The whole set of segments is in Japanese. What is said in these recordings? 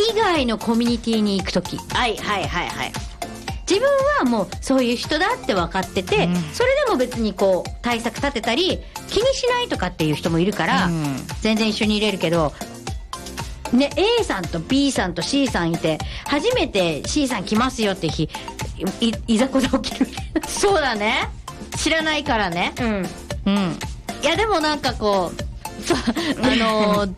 以外のコミュニティに行くとき、 はいはいはいはい。 自分はもうそういう人だって分かってて、それでも別にこう対策立てたり気にしないとかっていう人もいるから、全然一緒にいれるけどね、A さんと B さんと C さんいて初めて C さん来ますよって日 いざこざ起きるそうだね、知らないからね。いやでもなんかこうそういう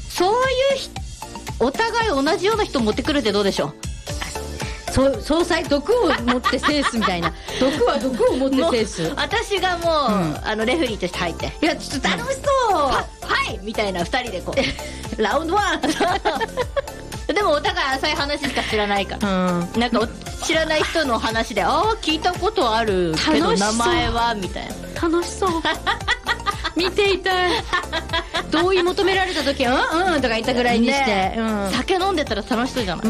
お互い同じような人持ってくるってどうでしょう。 総裁毒を持って制すみたいな毒は毒を持って制す。 私がもう、レフェリーとして入って、 いやちょっと楽しそう、 はいみたいな2人でこうラウンドワンでもお互い浅い話しか知らないから、なんか知らない人の話で聞いたことあるけど名前はみたいな。 楽しそう見ていたい同意求められた時はうんとか言ったぐらいにして、 ね、酒飲んでたら楽しそうじゃない。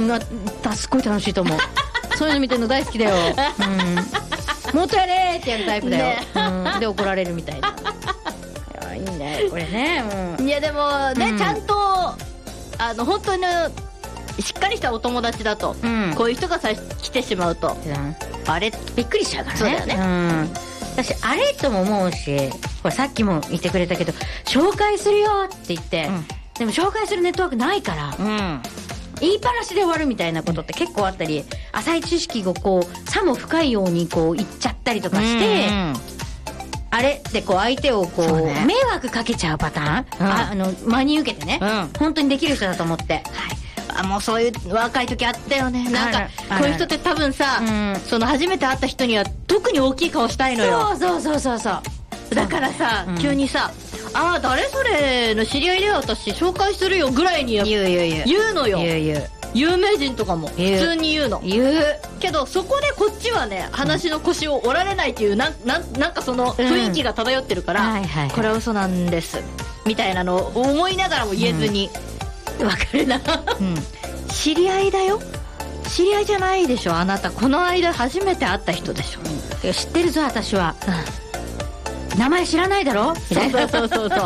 すっごい楽しいと思うそういうの見てるの大好きだよ、もっとやれーってやるタイプだよ、ね、で怒られるみたいな。いいねこれね、 いやでもね、ちゃんと本当にしっかりしたお友達だと、こういう人が来てしまうと、あれびっくりしちゃうからね。 そうだよね、 私あれとも思うし、これさっきも言ってくれたけど紹介するよって言って、でも紹介するネットワークないから、言いっぱなしで終わるみたいなことって結構あったり、浅い知識をこうさも深いようにこう言っちゃったりとかして、あれってこう相手をこう迷惑かけちゃうパターン、真に受けてね、本当にできる人だと思って、 もうそういう若い時あったよね。なんかこういう人って多分さ、その初めて会った人には特に大きい顔したいのよ。 そうだからさ、急にさ誰それの知り合いで私紹介するよぐらいに言うのよ。有名人とかも普通に言うの。けどそこでこっちはね話の腰を折られないっていうなんかその雰囲気が漂ってるから、これは嘘なんですみたいなのを思いながらも言えずに、 わかるな、 知り合いだよ、知り合いじゃないでしょあなた、この間初めて会った人でしょ、 知ってるぞ私は、名前知らないだろみたいな。 そう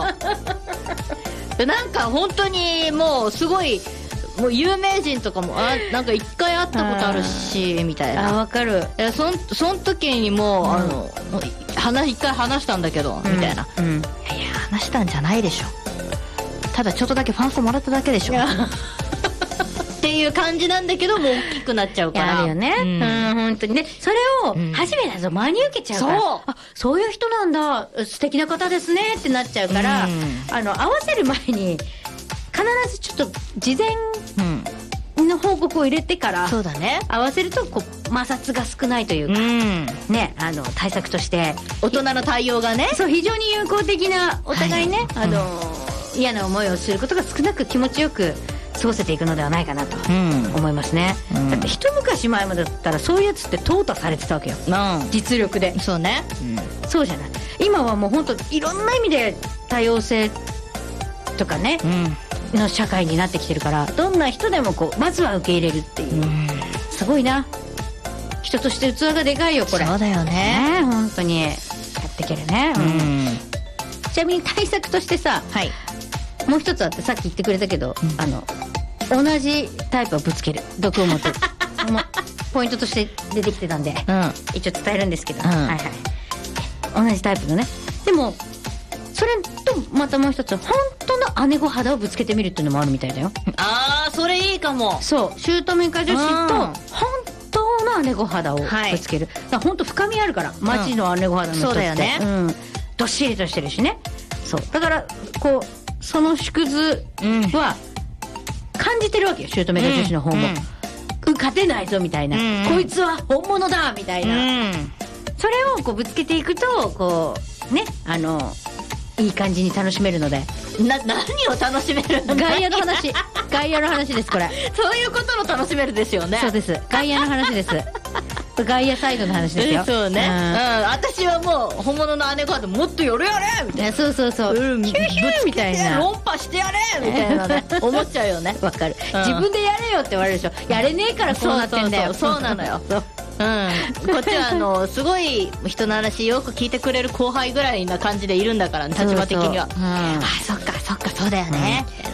なんか本当にもうすごいもう有名人とかもなんか一回会ったことあるしみたいな。 わかる。 そん時にもう一回話したんだけどみたいな、いや話したんじゃないでしょ、ただちょっとだけファンストもらっただけでしょっていう感じなんだけどもう大きくなっちゃうから。 あるよね、本当にね。それを初めてだと真に受けちゃうから、そういう人なんだ、素敵な方ですねってなっちゃうから、合わせる前に必ずちょっと事前の報告を入れてから、 そうだね、 合わせるとこう摩擦が少ないというか、ね、対策として大人の対応がね、 そう非常に有効的な、お互いね、嫌な思いをすることが少なく気持ちよく過ごせていくのではないかなと思いますね、だって一昔前までだったらそういうやつって淘汰されてたわけよ、実力で。 そうね、 そうじゃない。今はもう本当いろんな意味で多様性とかね、の社会になってきてるから、どんな人でもこうまずは受け入れるっていう、すごいな、人として器がでかいよこれ。 そうだよね、 本当にやっていけるね、ちなみに対策としてさ、もう一つあって、さっき言ってくれたけど、同じタイプをぶつける、毒を持ってるもうポイントとして出てきてたんで、一応伝えるんですけど、同じタイプのね。でもそれとまたもう一つ、本当の姉御肌をぶつけてみるっていうのもあるみたいだよ。 それいいかも。 そう、姑家女子と本当の姉御肌をぶつける、だから本当深みあるから、マジの姉御肌の人って、そうだよね、どっしりとしてるしね。そうだからこうその縮図は感じてるわけよ、姑家女子の方も、勝てないぞみたいな、こいつは本物だみたいな、それをこうぶつけていくと、こうね、いい感じに楽しめるので。 何を楽しめるの？ 外野の話外野の話ですこれ。 そういうことの楽しめるですよね。 そうです、外野の話です外野サイドの話ですよ。 そうね、私はもう本物の姉御肌もっとやれみたいな、 そうヒューヒューみたいな、 論破してやれみたいなね思っちゃうよね。 わかる、自分でやれよって言われるでしょ。やれねえからこうなってんだよ。 そうなのよこっちはすごい人の話よく聞いてくれる後輩ぐらいな感じでいるんだからね、立場的には。そっかそうだよね、みたいなね。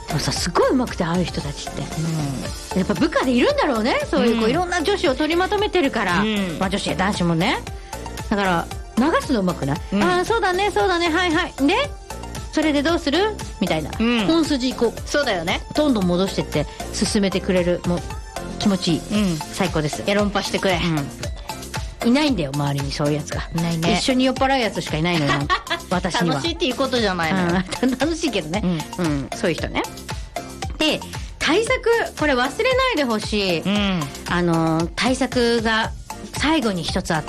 でもさすごい上手くて、ああいう人たちって、やっぱ部下でいるんだろうね、そういうこういろんな女子を取りまとめてるから、まあ女子や男子もね、だから流すの上手くない？ああそうだねそうだね、はいはいでそれでどうするみたいな、本筋こうそうだよね、 どんどん戻してって進めてくれる、もう気持ちいい、最高です。 やろんぱしてくれ、 いないんだよ周りにそういうやつが。いないね。一緒に酔っ払うやつしかいないのよ私には。 楽しいっていうことじゃないのよ、 楽しいけどね、そういう人ね。で対策、これ忘れないでほしい、対策が最後に一つあって、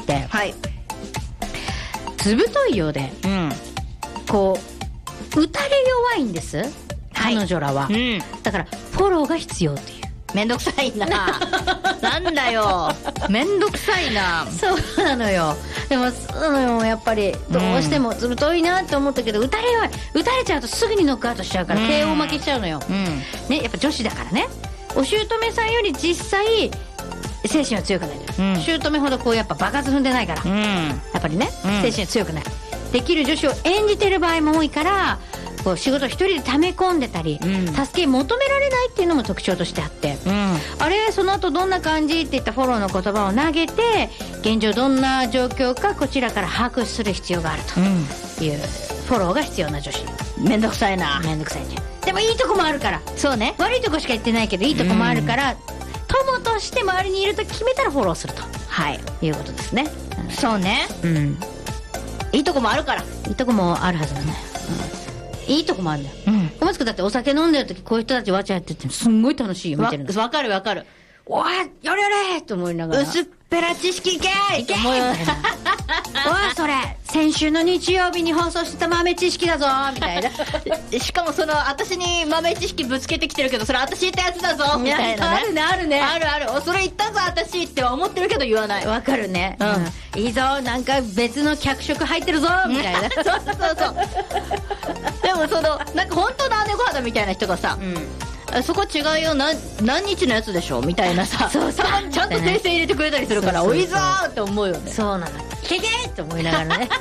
ずぶといようで、こう打たれ弱いんです、彼女らは、だからフォローが必要っていう。 めんどくさいななんだよめんどくさいな。 そうなのよ。でもやっぱりどうしてもずぶといなって思ったけど、打たれちゃうとすぐにノックアウトしちゃうから KO 負けしちゃうのよ、ね、やっぱ女子だからね。お姑さんより実際精神は強くないのよ、姑ほどこうやっぱ場数踏んでないから、やっぱりね、精神は強くない、できる女子を演じてる場合も多いから、こう仕事一人で溜め込んでたり、助け求められないっていうのも特徴としてあって、あれその後どんな感じっていったフォローの言葉を投げて、現状どんな状況かこちらから把握する必要があるという、フォローが必要な女子。 めんどくさいな。 めんどくさいね。でもいいとこもあるから。 そうね、 悪いとこしか言ってないけどいいとこもあるから、友として周りにいると決めたらフォローすると、いうことですね。 そうね、いいとこもあるから。 いいとこもあるはずだね、いいとこもあるんだよ。小松君だってお酒飲んでる時こういう人たちわちゃやっててすんごい楽しいよ見てるの。 わかるわかる。 おいやれやれと思いながら、 薄っぺら知識いけーいけーおいそれ先週の日曜日に放送してた豆知識だぞみたいなしかもその私に豆知識ぶつけてきてるけど、それ私言ったやつだぞみたいなね。 あるねあるね、 あるある、それ言ったぞ私って思ってるけど言わない。 わかるね、いいぞなんか別の脚色入ってるぞみたいなそうでもそのなんか本当の姉御肌みたいな人がさ、そこ違うよ、何日のやつでしょみたいなさ、ちゃんと訂正入れてくれたりするから、おいぞーって思うよね。 そうなの、けけーって思いながらね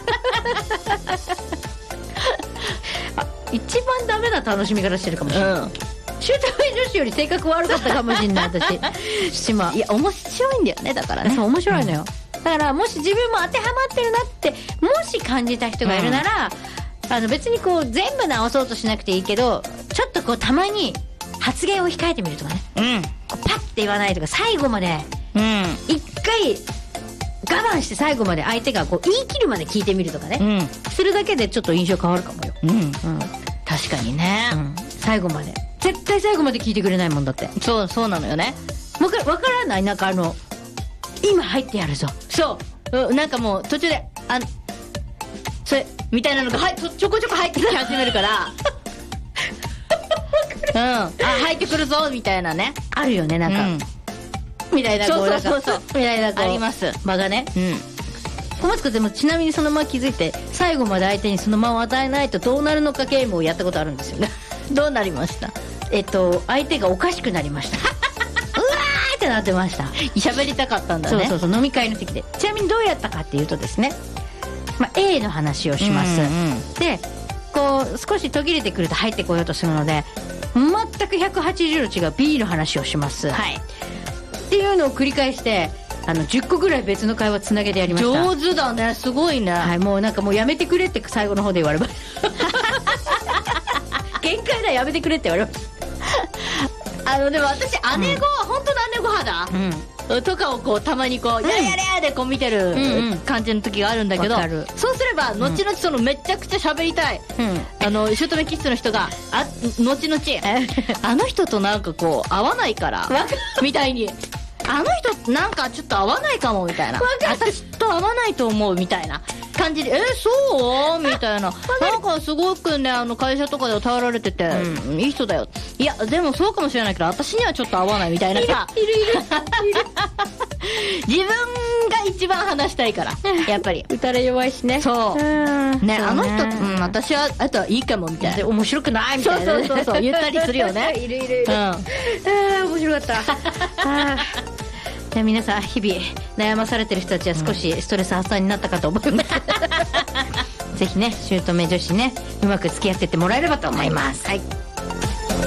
一番ダメな楽しみ方してるかもしれない、姑女子より性格悪かったかもしれない私島。 いや面白いんだよね、だからね。 そう面白いのよ、だからもし自分も当てはまってるなってもし感じた人がいるなら、別にこう全部直そうとしなくていいけど、ちょっとこうたまに発言を控えてみるとかね、こうパッて言わないとか、最後まで一回我慢して最後まで相手がこう言い切るまで聞いてみるとかね、するだけでちょっと印象変わるかもよ。 確かにね、 最後まで絶対最後まで聞いてくれないもんだって。 そうなのよね。 わからない、なんか今入ってやるぞ、 そうなんかもう途中でそれみたいなのがちょこちょこ入ってき始めるから入ってくるぞみたいなね、 あるよね、なんか、みたいな、 そうみたいなあります、 間がね。小松君でもちなみにその間気づいて最後まで相手にその間を与えないとどうなるのかゲームをやったことあるんですよねどうなりました？ 相手がおかしくなりましたうわーってなってました。 喋りたかったんだね。 そう飲み会の時で。ちなみにどうやったかっていうとですね、A の話をします、でこう少し途切れてくると入ってこようとするので全く180度違う B の話をします、っていうのを繰り返して10個ぐらい別の会話つなげてやりました。 上手だね、すごいね。 もうなんかもうやめてくれって最後の方で言われま限界だ、やめてくれって言われましたでも私姉御、本当の姉御肌、とかをこうたまにこう、やれやれでこう見てる感じの時があるんだけど、そうすれば後々そのめちゃくちゃ喋りたい姑気質の人が後々あの人となんかこう合わないからみたいに、あの人なんかちょっと合わないかもみたいな、私と合わないと思うみたいな感じで、そうみたいな、なんかすごくね会社とかで頼られてて、いい人だよ、いやでもそうかもしれないけど私にはちょっと合わないみたいなさ、いる自分が一番話したいからやっぱり打たれ弱いしね。 そうね、あの人、私はあとはいいかもみたいな、 面白くないみたいな、 そう言ったりするよねいる面白かった皆さん日々悩まされてる人たちは少しストレス発散になったかと思いますぜひね姑女子ねうまく付き合ってってもらえればと思います。